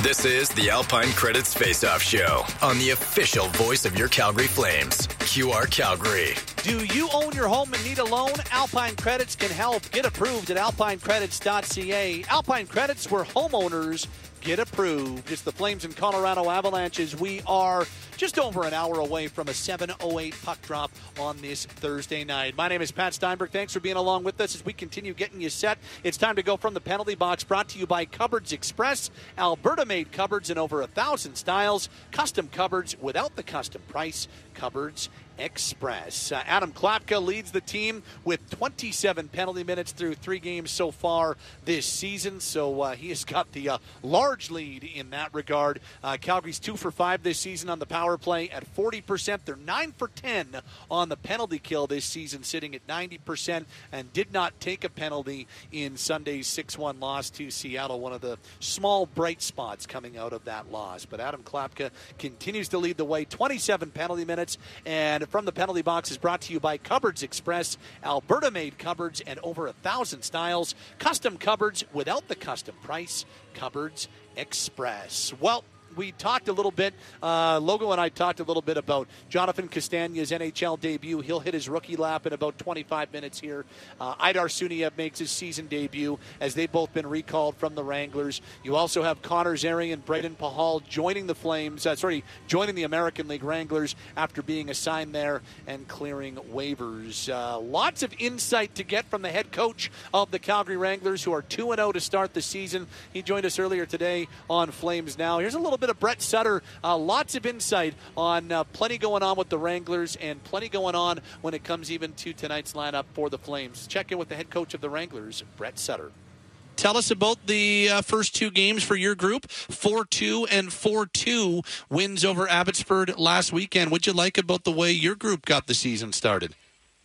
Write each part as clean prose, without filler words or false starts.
This is the Alpine Credits Face-Off Show on the official voice of your Calgary Flames, QR Calgary. Do you own your home and need a loan? Alpine Credits can help. Get approved at alpinecredits.ca. Alpine Credits, where homeowners get approved. It's the Flames and Colorado Avalanches. We are just over an hour away from a 7:08 puck drop on this Thursday night. My name is Pat Steinberg. Thanks for being along with us as we continue getting you set. It's time to go from the penalty box, brought to you by Cupboards Express. Alberta-made cupboards in over 1,000 styles. Custom cupboards without the custom price. Cupboards Express. Adam Klapka leads the team with 27 penalty minutes through 3 games so far this season, so he has got the large lead in that regard. Calgary's 2 for 5 this season on the power play at 40%. They're 9 for 10 on the penalty kill this season, sitting at 90%, and did not take a penalty in Sunday's 6-1 loss to Seattle, one of the small bright spots coming out of that loss. But Adam Klapka continues to lead the way, 27 penalty minutes, and from the penalty box is brought to you by Cupboards Express, Alberta-made cupboards and over 1,000 styles. Custom cupboards without the custom price. Cupboards Express. Well, we talked a little bit, Logo and I talked a little bit about Jonathan Castagna's NHL debut. He'll hit his rookie lap in about 25 minutes here. Aidar Suniev makes his season debut as they've both been recalled from the Wranglers. You also have Connor Zary and Braden Pahal joining the Flames, joining the American League Wranglers after being assigned there and clearing waivers. Lots of insight to get from the head coach of the Calgary Wranglers, who are 2-0 to start the season. He joined us earlier today on Flames Now. Here's a little bit of Brett Sutter. Lots of insight on plenty going on with the Wranglers and plenty going on when it comes even to tonight's lineup for the Flames. Check in with the head coach of the Wranglers, Brett Sutter. Tell us about the first 2 games for your group, 4-2 and 4-2 wins over Abbotsford last weekend. What'd you like about the way your group got the season started?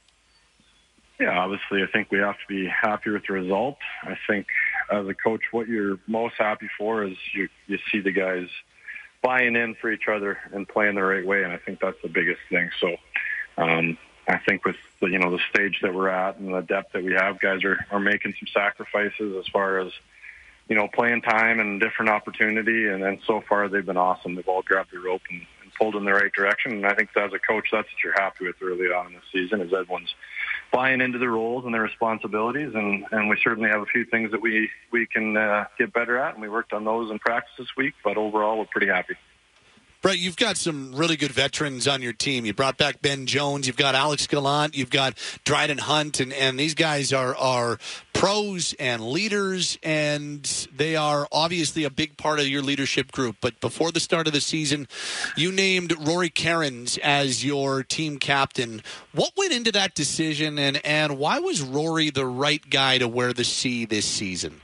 Yeah, obviously I think we have to be happy with the result. I think as a coach, what you're most happy for is you see the guys buying in for each other and playing the right way, and I think that's the biggest thing. So I think with the stage that we're at and the depth that we have, guys are making some sacrifices as far as playing time and different opportunity, and so far they've been awesome. They've all grabbed the rope and pulled in the right direction, and I think as a coach, that's what you're happy with early on in the season, is everyone's buying into their roles and their responsibilities, and we certainly have a few things that we can get better at, and we worked on those in practice this week, but overall we're pretty happy. Brett, you've got some really good veterans on your team. You brought back Ben Jones, you've got Alex Gallant, you've got Dryden Hunt, and these guys are pros and leaders, and they are obviously a big part of your leadership group. But before the start of the season, you named Rory Cairns as your team captain. What went into that decision, and why was Rory the right guy to wear the C this season?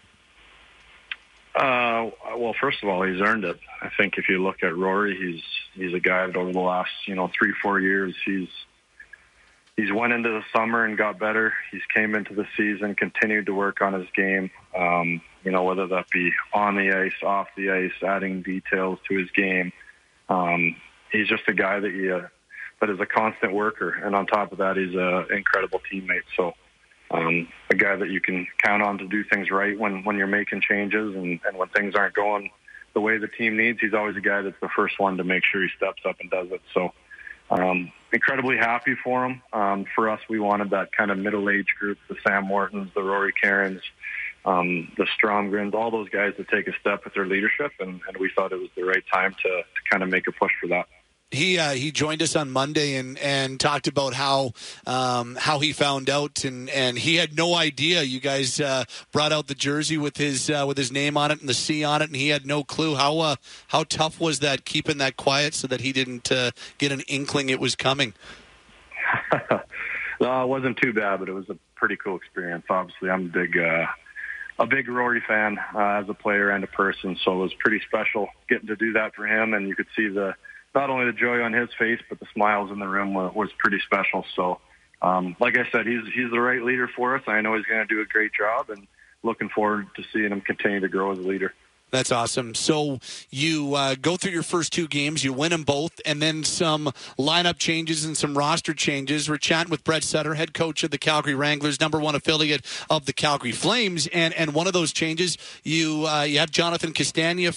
Well, first of all, he's earned it. I think if you look at Rory, he's a guy that over the last 3-4 years he's went into the summer and got better. He's came into the season, continued to work on his game. Whether that be on the ice, off the ice, adding details to his game. He's just a guy that is a constant worker, and on top of that, he's an incredible teammate. So. A guy that you can count on to do things right when you're making changes and when things aren't going the way the team needs. He's always a guy that's the first one to make sure he steps up and does it. So incredibly happy for him. For us, we wanted that kind of middle-age group, the Sam Mortons, the Rory Cairns, the Stromgrens, all those guys that take a step with their leadership, and we thought it was the right time to kind of make a push for that. He joined us on Monday and talked about how he found out and he had no idea you guys brought out the jersey with his name on it and the C on it, and he had no clue. How tough was that, keeping that quiet so that he didn't get an inkling it was coming? No, it wasn't too bad, but it was a pretty cool experience. Obviously, I'm a big Rory fan as a player and a person, so it was pretty special getting to do that for him, and you could see not only the joy on his face, but the smiles in the room was pretty special. So, like I said, he's the right leader for us. I know he's going to do a great job, and looking forward to seeing him continue to grow as a leader. That's awesome. So you go through your first 2 games, you win them both, and then some lineup changes and some roster changes. We're chatting with Brett Sutter, head coach of the Calgary Wranglers, #1 affiliate of the Calgary Flames, and one of those changes, you have Jonathan Castagna